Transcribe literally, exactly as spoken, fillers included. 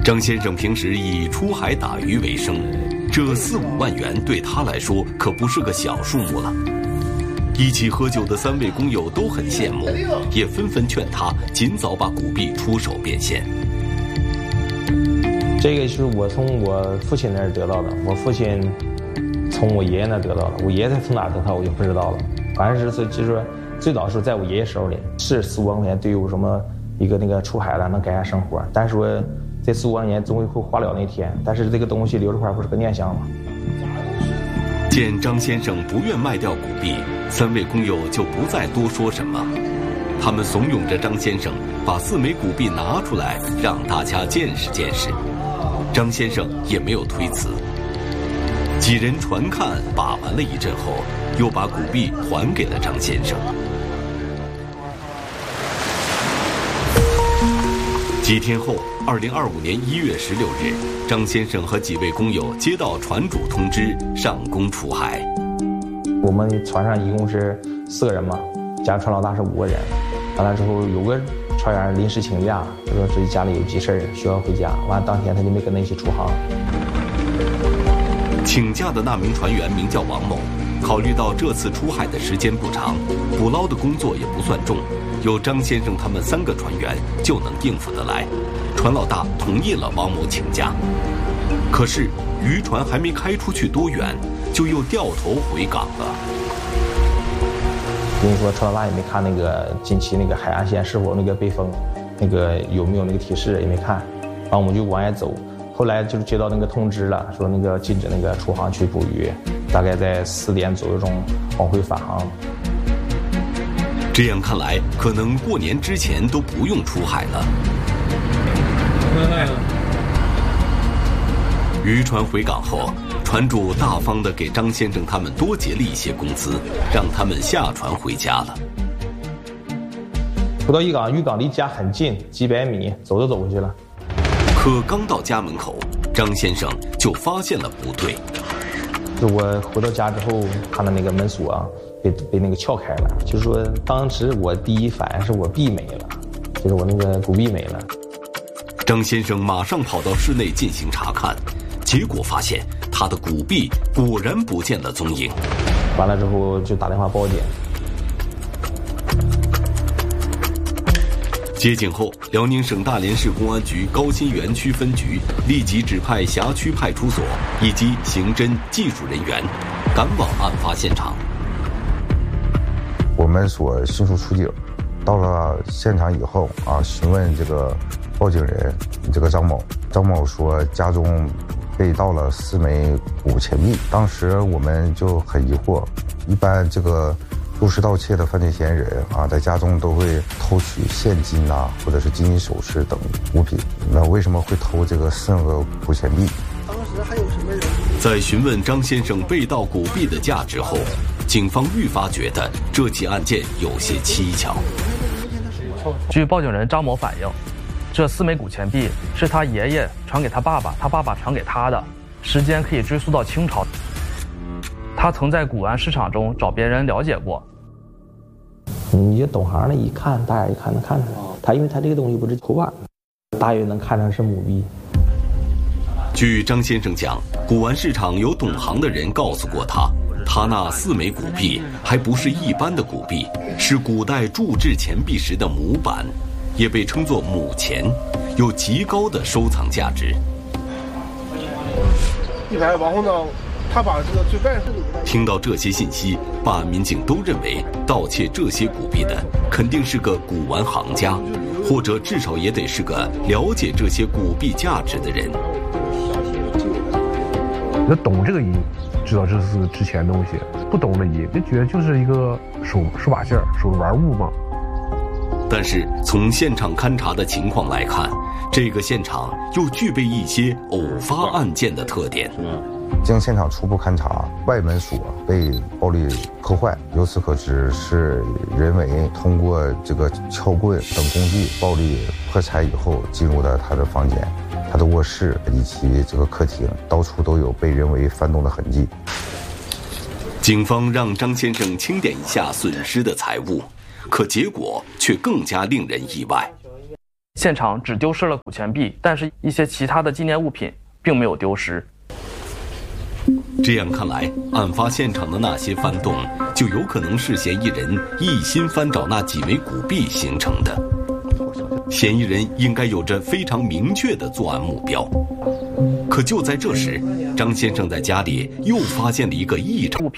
张先生平时以出海打鱼为生，这四五万元对他来说可不是个小数目了。一起喝酒的三位工友都很羡慕，也纷纷劝他尽早把古币出手变现。 这个是我从我父亲那儿得到的，我父亲从我爷爷那儿得到的，我爷爷从哪儿得到我就不知道了。反正是就是说，最早是在我爷爷手里，是四五万块钱对于我什么一个那个出海了能改善生活，但是说这四五万年终于会花了那天，但是这个东西留着块不是个念想吗？ 见张先生不愿卖掉古币，三位工友就不再多说什么，他们怂恿着张先生把四枚古币拿出来，让大家见识见识。张先生也没有推辞。几人传看把玩了一阵后，又把古币还给了张先生。几天后，二零二五年一月十六日，张先生和几位工友接到船主通知，上工出海。 我们船上一共是四个人嘛，加船老大是五个人。完了之后，有个船员临时请假，他说自己家里有急事需要回家，完了当天他就没跟他一起出航。 请假的那名船员名叫王某，考虑到这次出海的时间不长，捕捞的工作也不算重，有张先生他们三个船员就能应付得来。船老大同意了王某请假，可是渔船还没开出去多远，就又掉头回港了。 跟你说，船老大也没看那个近期那个海岸线是否那个被封，那个有没有那个提示也没看，然后我们就往外走。后来就是接到那个通知了，说那个禁止那个出航去捕鱼，大概在四点左右钟往回返航。 这样看来，可能过年之前都不用出海了。渔船回港后，船主大方地给张先生他们多结了一些工资，让他们下船回家了。 回到渔港，渔港离家很近，几百米，走就走过去了。 可刚到家门口，张先生就发现了不对。 就我回到家之后，看到那个门锁啊，被被那个撬开了。就是说，当时我第一反应是我币没了，就是我那个古币没了。 张先生马上跑到室内进行查看，结果发现他的古币果然不见了踪影。 完了之后就打电话报警。 接警后，辽宁省大连市公安局高新园区分局立即指派辖区派出所以及刑侦技术人员赶往案发现场。 我们所迅速出警，到了现场以后啊，询问这个报警人这个张某，张某说家中被盗了四枚古钱币。当时我们就很疑惑，一般这个入室盗窃的犯罪嫌疑人啊，在家中都会偷取现金呐、啊，或者是金银首饰等物品，那为什么会偷这个四个古钱币？ 当时还有什么人？ 在询问张先生被盗古币的价值后，警方愈发觉得这起案件有些蹊跷。 据报警人张某反映，这四枚古钱币是他爷爷传给他爸爸，他爸爸传给他的，时间可以追溯到清朝。他曾在古玩市场中找别人了解过。 你就懂行的一看，大眼一看能看出来，他因为他这个东西不是头版，大约能看成是母币。 据张先生讲，古玩市场有懂行的人告诉过他，他那四枚古币还不是一般的古币，是古代铸制钱币时的母版，也被称作母钱，有极高的收藏价值。 一排，然后呢，他把这个最盖是听到这些信息，办案民警都认为盗窃这些古币的肯定是个古玩行家，或者至少也得是个了解这些古币价值的人。 那懂这个银，知道这是值钱的东西；不懂的银，就觉得就是一个手手把件、手玩物嘛。 但是从现场勘查的情况来看，这个现场又具备一些偶发案件的特点。 经现场初步勘查，外门锁被暴力破坏，由此可知是人为通过这个撬棍等工具暴力破拆以后进入了他的房间。他的卧室以及这个客厅到处都有被人为翻动的痕迹。 警方让张先生清点一下损失的财物，可结果却更加令人意外。 现场只丢失了古钱币，但是一些其他的纪念物品并没有丢失。 这样看来，案发现场的那些翻动，就有可能是嫌疑人一心翻找那几枚古币形成的。嫌疑人应该有着非常明确的作案目标。可就在这时，张先生在家里又发现了一个异常物品。